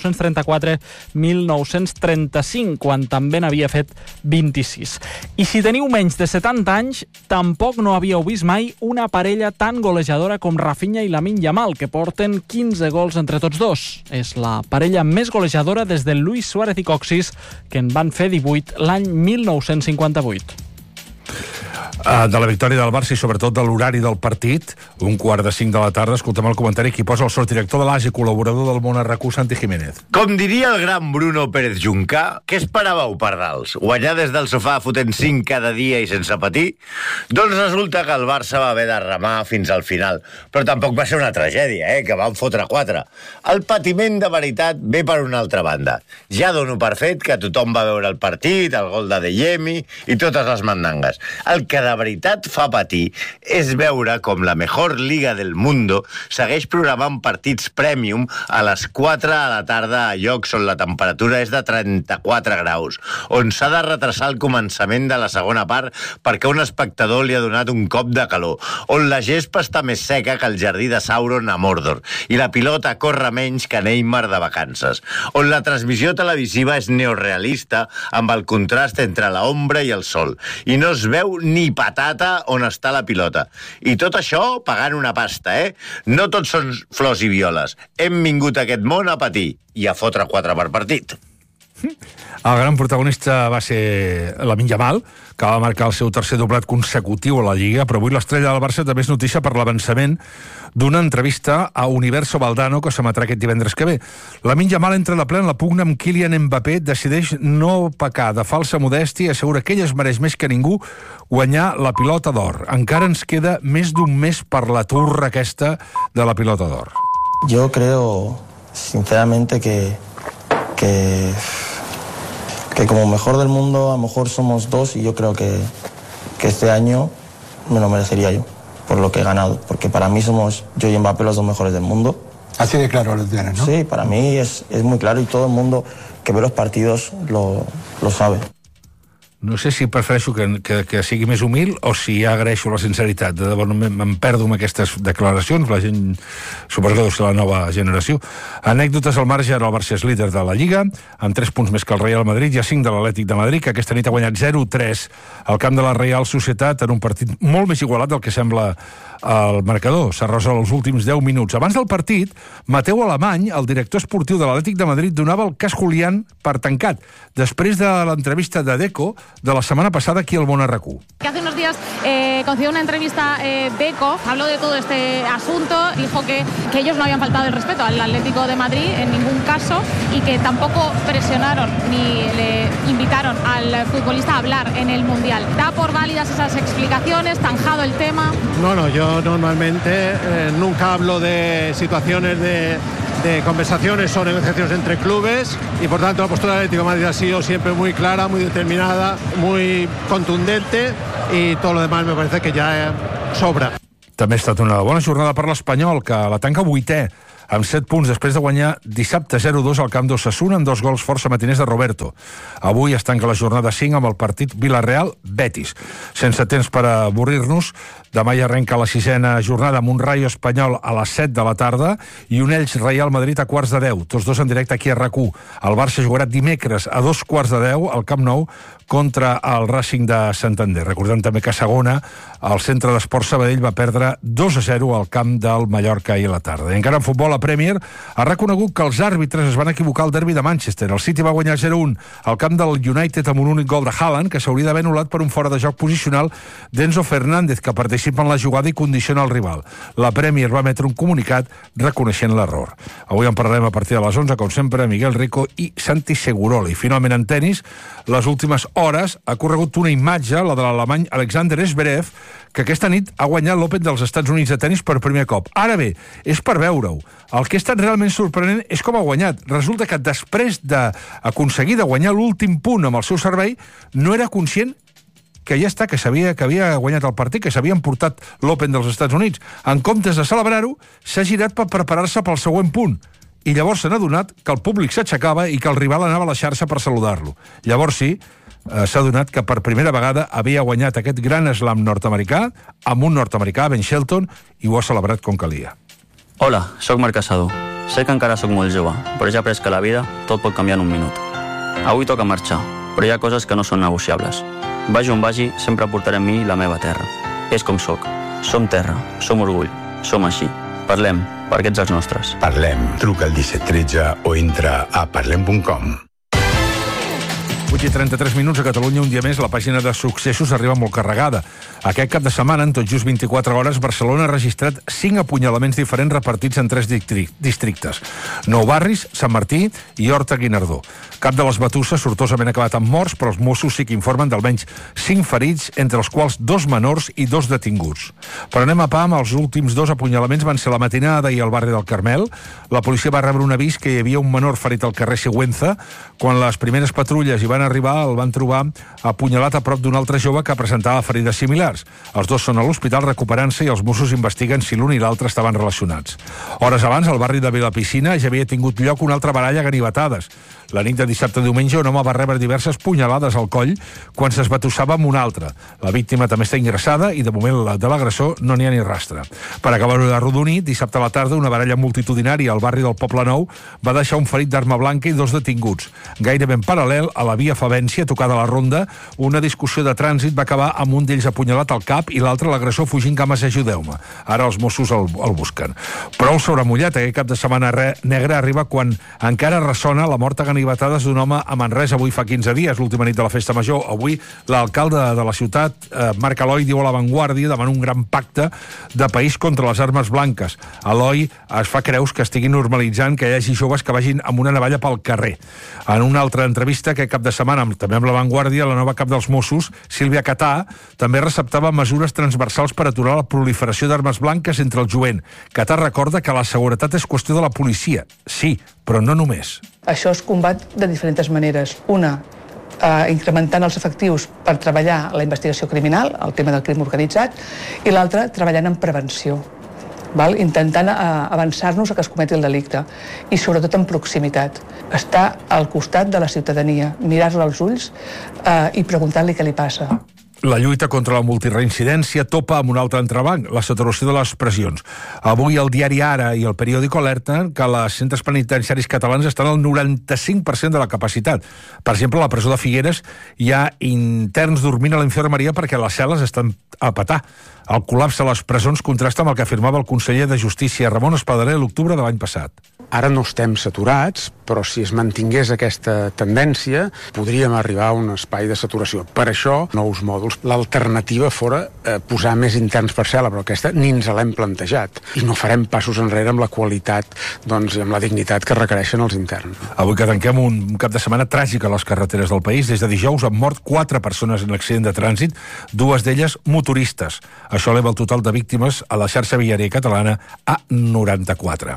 1934-1935, quan també n'havia fet 26. I si teniu menys de 70 anys, tampoc no havíeu vist mai una parella tan golejadora com Rafinha i Lamine Yamal, que porten 15 gols entre tots dos. És la parella més golejadora des de Luis Suárez i Coxis, que en van fer 18 l'any 1958. De la victòria del Barça i sobretot de l'horari del partit, 1:45 de la tarda, escoltem el comentari qui posa el sotsdirector de l'AS i col·laborador del Món a RAC1, Santi Jiménez. Com diria el gran Bruno Pérez Juncà, què esperàveu, pardals? Guanyar des del sofà fotent 5 cada dia i sense patir? Doncs resulta que el Barça va haver de remar fins al final, però tampoc va ser una tragèdia, que van fotre 4. El patiment de veritat ve per una altra banda. Ja dono per fet que tothom va veure el partit, el gol d'Adeyemi i totes les mandangues. El que de veritat fa patir és veure com la mejor liga del mundo segueix programant partits premium a les 4 a la tarda a llocs on la temperatura és de 34 graus, on s'ha de retrasar el començament de la segona part perquè un espectador li ha donat un cop de calor, on la gespa està més seca que el jardí de Sauron a Mordor i la pilota corre menys que Neymar de vacances, on la transmissió televisiva és neorealista amb el contrast entre l'ombra i el sol, i no es veu ni per patata on està la pilota. I tot això pagant una pasta, No tots són flors i violes. Hem vingut a aquest món a patir i a fotre 4 per partit. El gran protagonista va ser Lamine Yamal, que va marcar el seu tercer doblet consecutiu a la Lliga, però avui l'estrella del Barça també és notícia per l'avançament d'una entrevista a Universo Valdano que s'emetrà aquest divendres que ve. Lamine Yamal entra de ple en la pugna amb Kylian Mbappé, decideix no pecar de falsa modèstia i assegura que ell es mereix més que ningú guanyar la pilota d'or. Encara ens queda més d'un mes per la turra aquesta de la pilota d'or. Yo creo, sinceramente, que como mejor del mundo a lo mejor somos 2 y yo creo que este año me lo merecería yo por lo que he ganado, porque para mí somos yo y Mbappé los 2 mejores del mundo. Así de claro lo tienes, ¿no? Sí, para mí es muy claro y todo el mundo que ve los partidos lo sabe. No sé si prefereixo que sigui més humil o si ja agraeixo la sinceritat. De debò, me'n perdo amb aquestes declaracions. La gent, suposo que deu ser la nova generació. Anècdotes al marge, ara el Barça és líder de la Lliga, amb 3 punts més que el Real Madrid i a 5 de l'Atlètic de Madrid, que aquesta nit ha guanyat 0-3 al camp de la Real Societat en un partit molt més igualat del que sembla al marcador. S'arrosa els últims 10 minuts. Abans del partit, Mateu Alemany, el director esportiu de l'Atlètic de Madrid, donava el cas Julián per tancat, després de l'entrevista de Deco de la semana pasada aquí al Món RQ. Que hace unos días concedió una entrevista Deco, habló de todo este asunto, dijo que ellos no habían faltado el respeto al Atlético de Madrid en ningún caso y que tampoco presionaron ni le invitaron al futbolista a hablar en el Mundial. ¿Da por válidas esas explicaciones? ¿Tanjado el tema? No, yo normalmente nunca hablo de situaciones de conversaciones o negociaciones entre clubes y por tanto la postura del Atlético de Madrid ha sido siempre muy clara, muy determinada, muy contundente y todo lo demás me parece que ya sobra. També ha estat una bona jornada per l'Espanyol, que la tanca 8è amb 7 punts després de guanyar dissabte 0-2 al camp d'Osasuna amb 2 gols força matiners de Roberto. Avui es tanca la jornada 5 amb el partit Villarreal-Betis. Sense temps per avorrir-nos, demà hi arrenca la 6a jornada amb un Rayo Espanyol a les 7 de la tarda i un Elx Real Madrid a 9:15, tots dos en directe aquí a RAC1. El Barça jugarà dimecres a 2:15 al Camp Nou contra el Racing de Santander. Recordem també que a segona el Centre d'Esports Sabadell va perdre 2-0 al camp del Mallorca ahir a la tarda. I encara en futbol, la Premier ha reconegut que els àrbitres es van equivocar al derbi de Manchester. El City va guanyar 0-1 al camp del United amb un únic gol de Haaland, que s'hauria d'haver anul·lat per un fora de joc posicional d'Enzo Fernández, que participa en la jugada i condiciona el rival. La Premier va emetre un comunicat reconeixent l'error. Avui en parlarem a partir de les 11, com sempre, Miguel Rico i Santi Segurola. I finalment en tenis, les últimes hores ha corregut una imatge, la de l'alemany Alexander Zverev, que aquesta nit ha guanyat l'Open dels Estats Units de tenis per primer cop. Ara bé, és per veure-ho. El que ha estat realment sorprenent és com ha guanyat. Resulta que després d'aconseguir de guanyar l'últim punt amb el seu servei, no era conscient que ja està, que havia guanyat el partit, que s'havia emportat l'Open dels Estats Units. En comptes de celebrar-ho, s'ha girat per preparar-se pel següent punt. I llavors s'ha adonat que el públic s'aixecava i que el rival anava a la xarxa per saludar-lo. Llavors sí, s'ha adonat que per primera vegada havia guanyat aquest gran slam nord-americà amb un nord-americà, Ben Shelton, i ho ha celebrat com calia. Hola, sóc Marc Casado. Sé que encara sóc molt jove, però ja he après que la vida tot pot canviar en un minut. Avui toca marxar, però hi ha coses que no són negociables. Vagi on vagi, sempre portaré amb mi la meva terra. És com sóc. Som terra, som orgull, som així. Parlem, perquè ets els nostres. Parlem. Truca al 1713 o entra a parlem.com. 8:33 a Catalunya, un dia més, la pàgina de successos arriba molt carregada. Aquest cap de setmana, en tot just 24 hores, Barcelona ha registrat 5 apunyalaments diferents repartits en 3 districtes. Nou Barris, Sant Martí i Horta-Guinardó. Cap de les batusses sortosament ha acabat amb morts, però els Mossos sí que informen d'almenys 5 ferits, entre els quals 2 menors i 2 detinguts. Però anem a pam, els últims 2 apunyalaments van ser la matinada i al barri del Carmel. La policia va rebre un avís que hi havia un menor ferit al carrer Sigüenza. Quan les primeres patrulles hi van arribar, el van trobar apunyalat a prop d'un altre jove que presentava ferides similars. Els 2 són a l'hospital recuperant-se i els Mossos investiguen si l'un i l'altre estaven relacionats. Hores abans, al barri de Vilapiscina ja havia tingut lloc una altra baralla a ganivetades. La nit de dissabte a diumenge, un home va rebre diverses punyalades al coll quan s'esbatussava amb un altre. La víctima també està ingressada i, de moment, de l'agressor no n'hi ha ni rastre. Per acabar-ho de rodonir, dissabte a la tarda, una baralla multitudinària al barri del Poble Nou va deixar un ferit d'arma blanca i 2 detinguts, gairebé en paral·lel a la via a Favència, tocada la ronda. Una discussió de trànsit va acabar amb un d'ells apunyalat al cap i l'altre, l'agressor, fugint cames ajudeu-me. Ara els Mossos el busquen. Prou sobremullat, aquest cap de setmana negre arriba quan encara ressona la mort a ganivetades d'un home a Manresa avui fa 15 dies, l'última nit de la festa major. Avui l'alcalde de la ciutat, Marc Eloi, diu a La Vanguardia, demana un gran pacte de país contra les armes blanques. Eloi es fa creus que estigui normalitzant que hi hagi joves que vagin amb una navalla pel carrer. En una altra entrevista aquest cap de setmana, també amb La Vanguardia, la nova cap dels Mossos, Sílvia Catà, també receptava mesures transversals per aturar la proliferació d'armes blanques entre el jovent. Catà recorda que la seguretat és qüestió de la policia. Sí, però no només. Això es combat de diferents maneres. Una, incrementant els efectius per treballar la investigació criminal, el tema del crim organitzat, i l'altra, treballant en prevenció, intentant avançar-nos a que es cometi el delicte, i sobretot en proximitat. Estar al costat de la ciutadania, mirar-la als ulls i preguntar-li què li passa. La lluita contra la multireincidència topa amb un altre entrebanc, la saturació de les pressions. Avui el diari Ara i el periòdico alerten que els centres penitenciaris catalans estan al 95% de la capacitat. Per exemple, a la presó de Figueres hi ha interns dormint a la infermeria perquè les cel·les estan a petar. El col·lapse a les presons contrasta amb el que afirmava el conseller de Justícia, Ramon Espadaler, l'octubre de l'any passat. Ara no estem saturats, però si es mantingués aquesta tendència, podríem arribar a un espai de saturació. Per això, nous mòduls. L'alternativa fora posar més interns per cel·la, però aquesta ni ens l'hem plantejat. I no farem passos enrere amb la qualitat i amb la dignitat que requereixen els interns. Avui que tanquem un cap de setmana tràgic a les carreteres del país. Des de dijous han mort 4 persones en accident de trànsit, 2 d'elles motoristes. Això eleva el total de víctimes a la xarxa viària catalana a 94.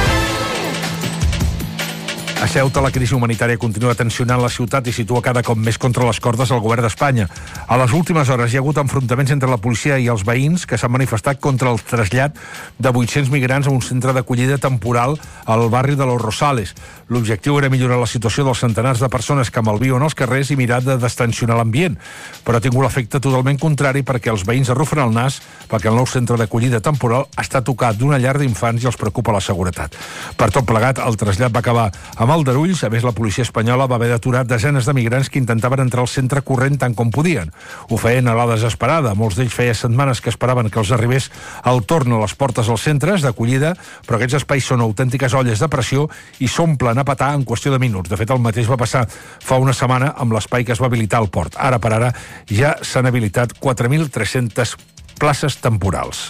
A Ceuta, la crisi humanitària continua tensionant la ciutat i situa cada cop més contra les cordes el govern d'Espanya. A les últimes hores hi ha hagut enfrontaments entre la policia i els veïns que s'han manifestat contra el trasllat de 800 migrants a un centre d'acollida temporal al barri de Los Rosales. L'objectiu era millorar la situació dels centenars de persones que malviuen als carrers i mirar de destensionar l'ambient, però ha tingut l'efecte totalment contrari perquè els veïns arrufen el nas perquè el nou centre d'acollida temporal està tocat d'una llar d'infants i els preocupa la seguretat. Per tot plegat, el trasllat va acabar amb aldarulls. A més, la policia espanyola va haver d'aturar desenes de migrants que intentaven entrar al centre corrent tant com podien. Ho feien a la desesperada. Molts d'ells feia setmanes que esperaven que els arribés el torn a les portes als centres d'acollida, però aquests espais són autèntiques olles de pressió i s'omplen a petar en qüestió de minuts. De fet, el mateix va passar fa una setmana amb l'espai que es va habilitar al port. Ara per ara ja s'han habilitat 4.300 places temporals.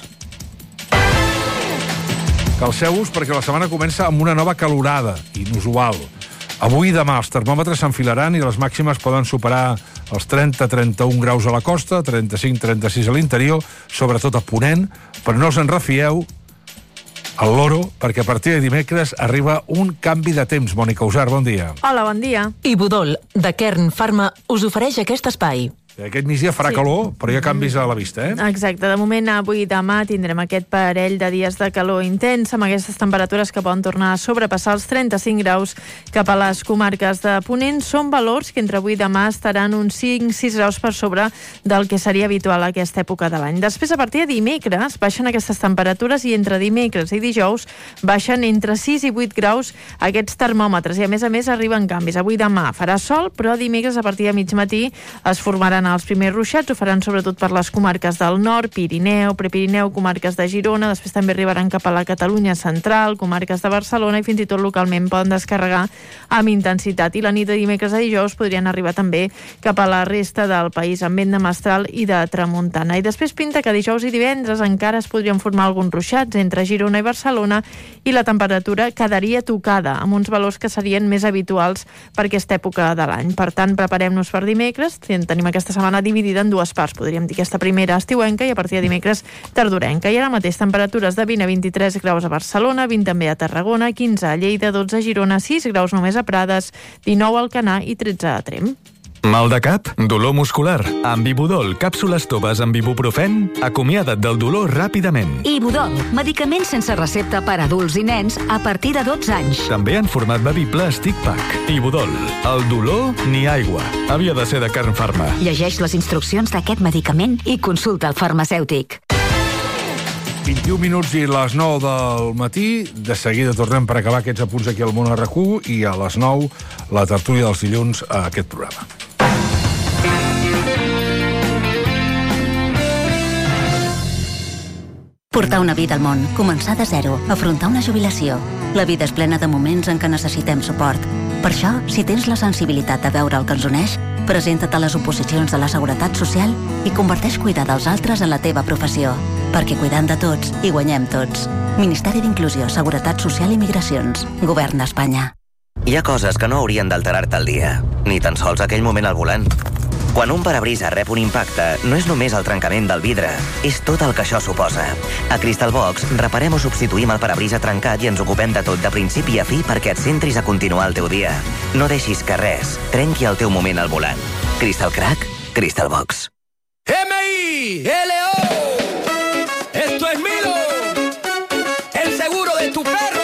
Calceu-vos perquè la setmana comença amb una nova calorada, inusual. Avui i demà els termòmetres s'enfilaran i les màximes poden superar els 30-31 graus a la costa, 35-36 a l'interior, sobretot a Ponent, però no us en refieu al loro, perquè a partir de dimecres arriba un canvi de temps. Mònica Usar, bon dia. Hola, bon dia. Ibudol, de Kern Pharma, us ofereix aquest espai. Aquest migdia farà calor, però hi ha canvis a la vista, Exacte. De moment, avui i demà tindrem aquest parell de dies de calor intens, amb aquestes temperatures que poden tornar a sobrepassar els 35 graus cap a les comarques de Ponent. Són valors que entre avui i demà estaran uns 5-6 graus per sobre del que seria habitual a aquesta època de l'any. Després, a partir de dimecres, baixen aquestes temperatures i entre dimecres i dijous baixen entre 6 i 8 graus aquests termòmetres. I a més arriben canvis. Avui i demà farà sol, però dimecres a partir de mig matí es formaran els primers ruixats. Ho faran sobretot per les comarques del nord, Pirineu, Prepirineu, comarques de Girona, després també arribaran cap a la Catalunya central, comarques de Barcelona i fins i tot localment poden descarregar amb intensitat. I la nit de dimecres a dijous podrien arribar també cap a la resta del país amb vent de mestral i de tramuntana. I després pinta que dijous i divendres encara es podrien formar alguns ruixats entre Girona i Barcelona i la temperatura quedaria tocada amb uns valors que serien més habituals per aquesta època de l'any. Per tant, preparem-nos per dimecres. Tenim aquesta setmana dividida en dues parts, podríem dir aquesta primera estiuenca i a partir de dimecres tardorenca. I ara mateix temperatures de 20 a 23 graus a Barcelona, 20 també a Tarragona, 15 a Lleida, 12 a Girona, 6 graus només a Prades, 19 a Alcanar i 13 a Tremp. Mal de cap? Dolor muscular? Amb Ibudol, càpsules toves amb ibuprofen, acomiada't del dolor ràpidament. Ibudol, medicament sense recepta per a adults i nens a partir de 12 anys. També en format bevible Stick Pack. Ibudol, el dolor ni aigua. Havia de ser de Kern Pharma. Llegeix les instruccions d'aquest medicament i consulta el farmacèutic. 21 minuts i les 9 del matí. De seguida tornem per acabar aquests apunts aquí al Món a RAC1 i a les 9 la tertúlia dels dilluns a aquest programa. Portar una vida al món, començar de zero, afrontar una jubilació. La vida és plena de moments en què necessitem suport. Per això, si tens la sensibilitat de veure el que ens uneix, presenta't a les oposicions de la Seguretat Social i converteix cuidar dels altres en la teva professió. Perquè cuidant de tots, hi guanyem tots. Ministeri d'Inclusió, Seguretat Social i Migracions. Govern d'Espanya. Hi ha coses que no haurien d'alterar-te el dia, ni tan sols aquell moment al volant. Quan un parabrisa rep un impacte, no és només el trencament del vidre, és tot el que això suposa. A Crystal Box reparem o substituïm el parabrisa trencat i ens ocupem de tot de principi a fi perquè et centris a continuar el teu dia. No deixis que res trenqui el teu moment al volant. Crystal Crack, Crystal Box. M-I-L-O. Esto es Milo, el seguro de tu perro.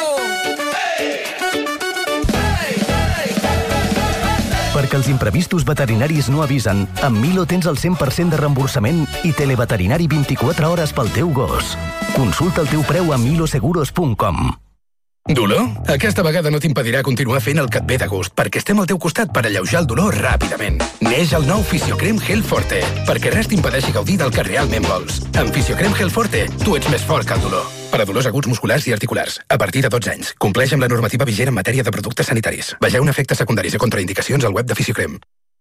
Perquè els imprevistos veterinaris no avisen, amb Milo tens el 100% de reemborsament i televeterinari 24 hores pel teu gos. Consulta el teu preu a miloseguros.com. Dolor? Aquesta vegada no t'impedirà continuar fent el que et ve de gust, perquè estem al teu costat per alleujar el dolor ràpidament. Neix el nou Fisiocrem Gel Forte, perquè res t'impedeixi gaudir del que realment vols. Amb Fisiocrem Gel Forte, tu ets més fort que el dolor. Per a dolors aguts musculars i articulars, a partir de 12 anys. Compleix amb la normativa vigent en matèria de productes sanitaris. Vegeu efectes secundaris i contraindicacions al web de Fisiocrem.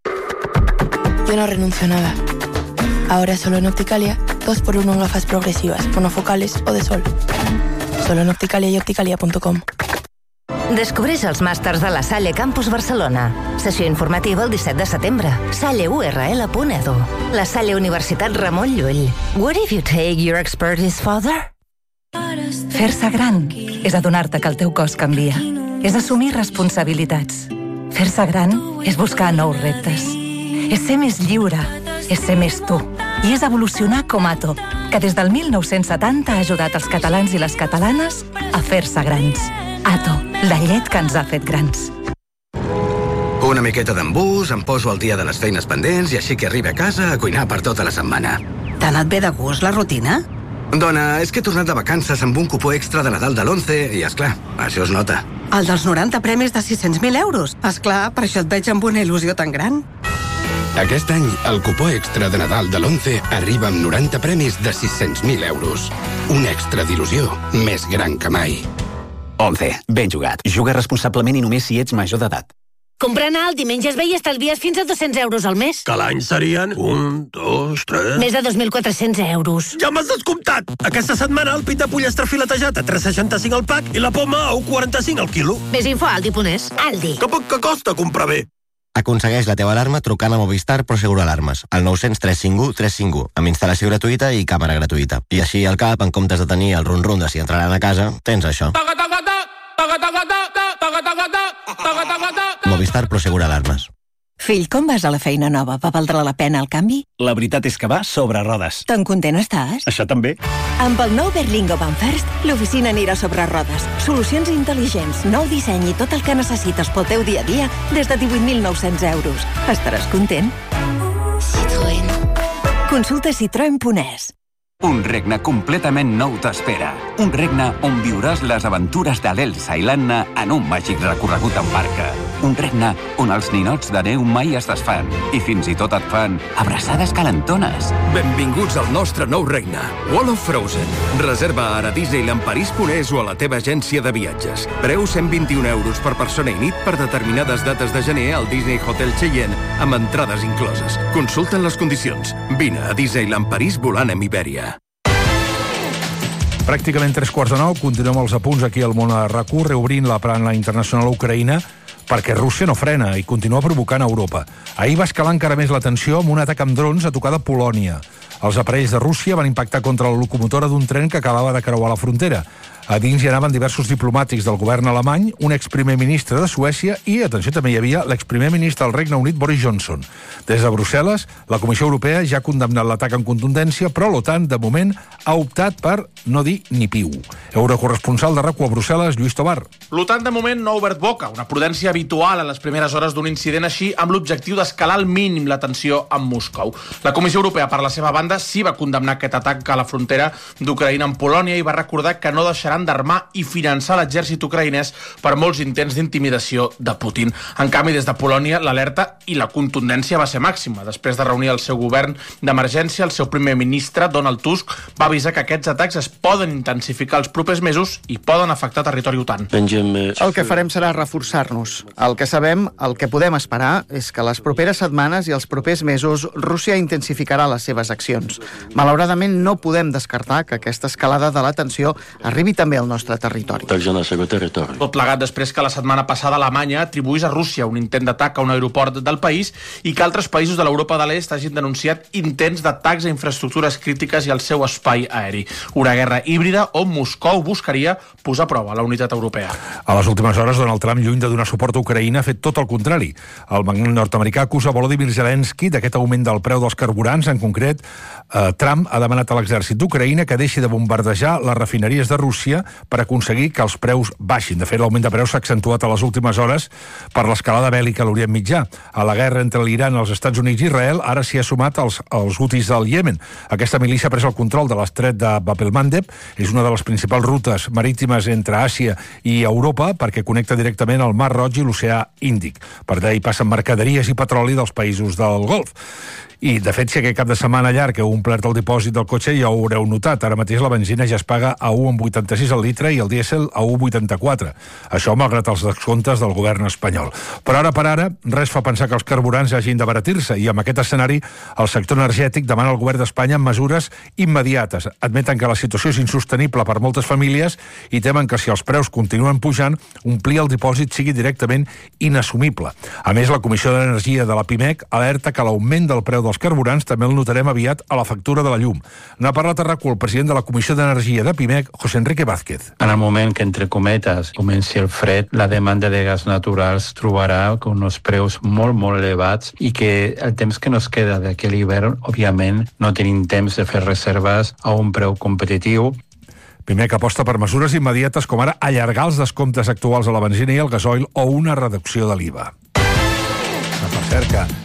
Yo no renuncio a nada. Ahora solo en Opticalia, 2x1 en gafas progresivas, monofocales o de sol. Solo en Opticalia y opticalia.com. Descobreix els màsters de la Salle Campus Barcelona. Sessió informativa el 17 de setembre. salleurl.edu. La Salle Universitat Ramon Llull. What if you take your expertise further? Fer-se gran és adonar-te que el teu cos canvia. És assumir responsabilitats. Fer-se gran és buscar nous reptes. És ser més lliure. És ser més tu. I és evolucionar com Ato, que des del 1970 ha ajudat els catalans i les catalanes a fer-se grans. Ato, la llet que ens ha fet grans. Una miqueta d'embús, em poso al dia de les feines pendents i així que arribi a casa a cuinar per tota la setmana. T'ha anat bé de gust la rutina? Dona, és que he tornat de vacances amb un cupó extra de Nadal de l'11 i, esclar, això es nota. El dels 90 premis de 600.000 euros. Esclar, per això et veig amb una il·lusió tan gran. Aquest any, el cupó extra de Nadal de l'11 arriba amb 90 premis de 600.000 euros. Un extra d'il·lusió més gran que mai. 11. Ben jugat. Juga responsablement i només si ets major d'edat. Comprant alt i menges bé i estalvies fins a 200 euros al mes. Que l'any serien 1, 2, 3... Més de 2.400 euros. Ja m'has descomptat! Aquesta setmana el pit de pollastre filetejat a 3,65 al pack i la poma a 1,45 al quilo. Més info a Aldi.es. Aldi. Que poc que costa comprar bé. Aconsegueix la teva alarma trucant a Movistar Prosegur Alarmes, al 900 351 351, amb instal·lació gratuïta i càmera gratuïta. I així al cap, en comptes de tenir el run-run de si entraran a casa, tens això. Movistar Prosegur Alarmes. Fill, com vas a la feina nova? Va valdre la pena el canvi? La veritat és que va sobre rodes. Tan content estàs? Això també. Amb el nou Berlingo Van First, l'oficina anirà sobre rodes. Solucions intel·ligents, nou disseny i tot el que necessites pel teu dia a dia des de 18.900 euros. Estaràs content? Citroën. Consulta citroen.es. Un regne completament nou t'espera. Un regne on viuràs les aventures de l'Elsa i l'Anna en un màgic recorregut en barca. Un regne on els ninots de neu mai es desfan i fins i tot et fan abraçades calentones. Benvinguts al nostre nou regne, World of Frozen. Reserva ara a Disneyland París.es o a la teva agència de viatges. Preu 121 euros per persona i nit per determinades dates de gener al Disney Hotel Cheyenne, amb entrades incloses. Consulten les condicions. Vine a Disneyland París volant amb Ibèria. Pràcticament 3:45, continuem els apunts aquí al Món a RAC1, reobrint la plana internacional a Ucraïna, perquè Rússia no frena i continua provocant a Europa. Ahir va escalar encara més la tensió amb un atac amb drons a tocar de Polònia. Els aparells de Rússia van impactar contra la locomotora d'un tren que acabava de creuar la frontera. A dins hi anaven diversos diplomàtics del govern alemany, un exprimer ministre de Suècia i, atenció, també hi havia l'exprimer ministre del Regne Unit, Boris Johnson. Des de Brussel·les, la Comissió Europea ja ha condemnat l'atac en contundència, però l'OTAN, de moment, ha optat per no dir ni piu. Eurocorresponsal de RAC1 a Brussel·les, Lluís Tobar. L'OTAN, de moment, no ha obert boca, una prudència habitual a les primeres hores d'un incident així, amb l'objectiu d'escalar al mínim la tensió amb Moscou. La Comissió Europea, per la seva banda, sí va condemnar aquest atac a la frontera d'Ucraïna amb Polònia i va recordar que no deixaran d'armar i finançar l'exèrcit ucraïnès per molts intents d'intimidació de Putin. En canvi, des de Polònia, l'alerta i la contundència va ser màxima. Després de reunir el seu govern d'emergència, el seu primer ministre, Donald Tusk, va avisar que aquests atacs es poden intensificar els propers mesos i poden afectar territori OTAN. El que farem serà reforçar-nos. El que sabem, el que podem esperar, és que les properes setmanes i els propers mesos Rússia intensificarà les seves accions. Malauradament, no podem descartar que aquesta escalada de la tensió arribi també al nostre territori. Tot plegat després que la setmana passada Alemanya atribuís a Rússia un intent d'atac a un aeroport del país i que altres països de l'Europa de l'Est hagin denunciat intents d'atacs a infraestructures crítiques i al seu espai aeri. Una guerra híbrida on Moscou buscaria posar a prova la unitat europea. A les últimes hores, Donald Trump, lluny de donar suport a Ucraïna, ha fet tot el contrari. El magnat nord-americà acusa Volodymyr Zelensky d'aquest augment del preu dels carburants. En concret, Trump ha demanat a l'exèrcit d'Ucraïna que deixi de bombardejar les refineries de Rússia per aconseguir que els preus baixin. De fet, l'augment de preus s'ha accentuat a les últimes hores per l'escalada bèl·lica a l'Orient Mitjà. A la guerra entre l'Iran, els Estats Units i Israel, ara s'hi ha sumat els hutis del Iemen. Aquesta milícia ha pres el control de l'estret de Bab el-Mandeb, és una de les principals rutes marítimes entre Àsia i Europa perquè connecta directament el Mar Roig i l'Oceà Índic. Per allà hi passen mercaderies i petroli dels països del Golf. I, de fet, si aquest cap de setmana llarg heu omplert el dipòsit del cotxe ja ho haureu notat. Ara mateix la benzina ja es paga a 1,86 al litre i el dièsel a 1,84. Això malgrat els descomptes del govern espanyol. Però ara per ara, res fa pensar que els carburants hagin d'abaratir-se i amb aquest escenari el sector energètic demana al govern d'Espanya mesures immediates. Admeten que la situació és insostenible per moltes famílies i temen que si els preus continuen pujant, omplir el dipòsit sigui directament inassumible. A més, la Comissió d'Energia de la PIMEC alerta que l'augment del preu dels carburants també el notarem aviat a la factura de la llum. N'ha parlat a RAC1 el president de la Comissió d'Energia de PIMEC, José Enrique Vázquez. En el moment que, entre cometes, comenci el fred, la demanda de gas naturals trobarà uns preus molt, molt elevats i que el temps que nos queda d'aquest hivern, òbviament, no tenim temps de fer reserves a un preu competitiu. PIMEC aposta per mesures immediates com ara allargar els descomptes actuals a la benzina i el gasoil o una reducció de l'IVA. Per cert que